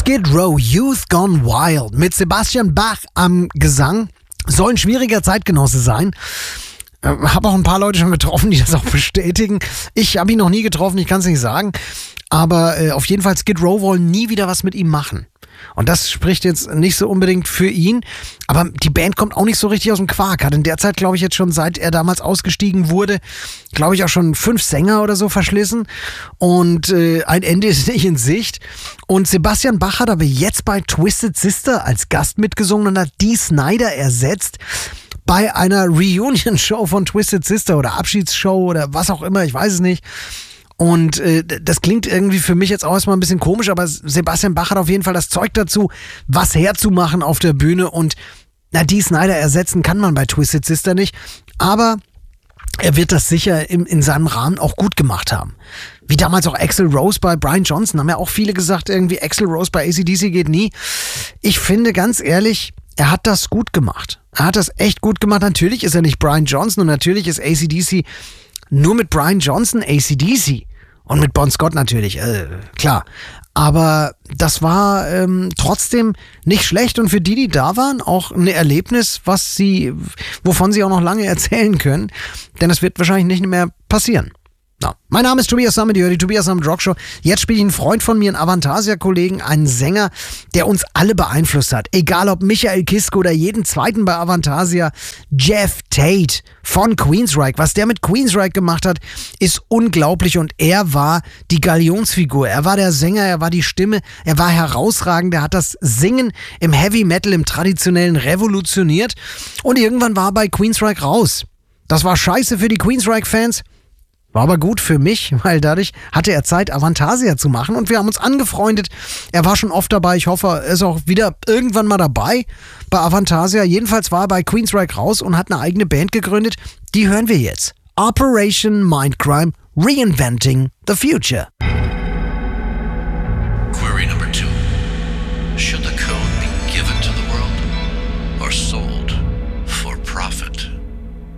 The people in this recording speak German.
Skid Row, Youth Gone Wild mit Sebastian Bach am Gesang. Soll ein schwieriger Zeitgenosse sein. Habe auch ein paar Leute schon getroffen, die das auch bestätigen. Ich habe ihn noch nie getroffen, ich kann es nicht sagen. Aber auf jeden Fall, Skid Row wollen nie wieder was mit ihm machen. Und das spricht jetzt nicht so unbedingt für ihn. Aber die Band kommt auch nicht so richtig aus dem Quark. Hat in der Zeit, glaube ich, jetzt schon, seit er damals ausgestiegen wurde, glaube ich, auch schon 5 Sänger oder so verschlissen. Und ein Ende ist nicht in Sicht. Und Sebastian Bach hat aber jetzt bei Twisted Sister als Gast mitgesungen und hat Dee Snider ersetzt bei einer Reunion-Show von Twisted Sister oder Abschiedsshow oder was auch immer, ich weiß es nicht. Und das klingt irgendwie für mich jetzt auch erstmal ein bisschen komisch, aber Sebastian Bach hat auf jeden Fall das Zeug dazu, was herzumachen auf der Bühne. Und Dee Snider ersetzen kann man bei Twisted Sister nicht, aber er wird das sicher in seinem Rahmen auch gut gemacht haben. Wie damals auch Axl Rose bei Brian Johnson, haben ja auch viele gesagt, irgendwie Axl Rose bei AC/DC geht nie. Ich finde, ganz ehrlich, er hat das gut gemacht. Er hat das echt gut gemacht. Natürlich ist er nicht Brian Johnson und natürlich ist AC/DC nur mit Brian Johnson AC/DC und mit Bon Scott natürlich, klar. Aber das war trotzdem nicht schlecht und für die da waren, auch ein Erlebnis, wovon sie auch noch lange erzählen können, denn es wird wahrscheinlich nicht mehr passieren. Na, mein Name ist Tobias Sammet, die Tobias Sammet Rock Show. Jetzt spiele ich einen Freund von mir, einen Avantasia-Kollegen, einen Sänger, der uns alle beeinflusst hat. Egal ob Michael Kiske oder jeden zweiten bei Avantasia. Jeff Tate von Queensryche. Was der mit Queensryche gemacht hat, ist unglaublich und er war die Galionsfigur. Er war der Sänger, er war die Stimme, er war herausragend. Er hat das Singen im Heavy Metal, im Traditionellen revolutioniert und irgendwann war er bei Queensryche raus. Das war scheiße für die Queensryche-Fans. War aber gut für mich, weil dadurch hatte er Zeit, Avantasia zu machen und wir haben uns angefreundet. Er war schon oft dabei, ich hoffe, er ist auch wieder irgendwann mal dabei bei Avantasia. Jedenfalls war er bei Queensryche raus und hat eine eigene Band gegründet. Die hören wir jetzt. Operation Mindcrime, Reinventing the Future.